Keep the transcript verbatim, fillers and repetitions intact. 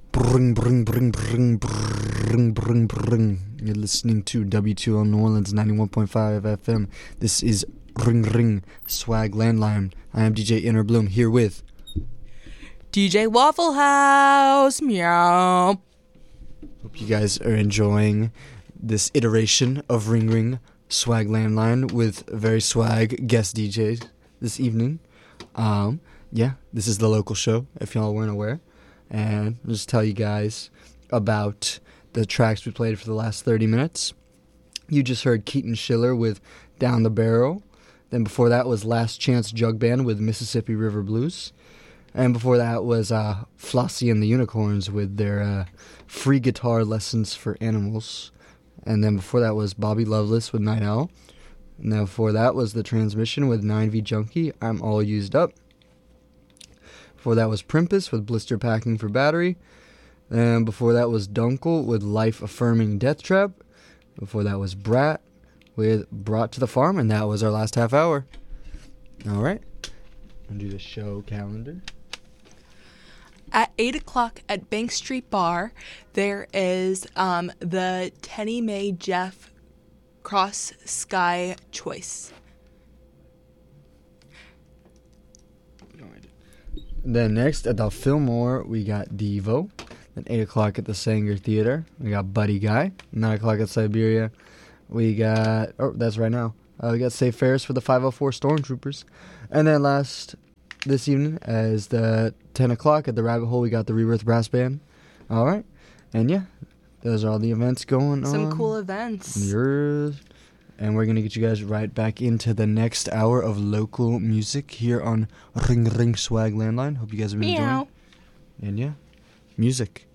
Bring, bring, bring, bring, bring, bring, bring. You're listening to W two L New Orleans ninety-one point five F M. This is Ring Ring Swag Landline. I am D J Innerbloom here with D J Waffle House. Meow. Hope you guys are enjoying this iteration of Ring Ring Swag Landline with very swag guest D Js this evening. Um, yeah, this is the local show, if y'all weren't aware. And I'll just tell you guys about the tracks we played for the last thirty minutes. You just heard Keaton Schiller with Down the Barrel. Then before that was Last Chance Jug Band with Mississippi River Blues. And before that was uh, Flossie and the Unicorns with their uh, free guitar lessons for animals. And then before that was Bobby Loveless with Night Owl. And then before that was The Transmission with nine V Junkie, I'm All Used Up. Before that was Primpus with Blister Packing for Battery. And before that was Dunkel with Life Affirming Death Trap. Before that was Brat with Brought to the Farm. And that was our last half hour. Alright. I'll do the show calendar. At eight o'clock at Bank Street Bar, there is um, the Tenny Mae Jeff Cross Sky Choice. Then next at the Fillmore, we got Devo. Then eight o'clock at the Sanger Theater, we got Buddy Guy. nine o'clock at Siberia, we got, oh, that's right now. Uh, we got Safe Fares for the five oh four Stormtroopers. And then last this evening, as the ten o'clock at the Rabbit Hole, we got the Rebirth Brass Band. All right. And yeah, those are all the events going Some on. Some cool events. Yours. And we're going to get you guys right back into the next hour of local music here on Ring Ring Swag Landline. Hope you guys have been Meow. enjoying. And yeah, music.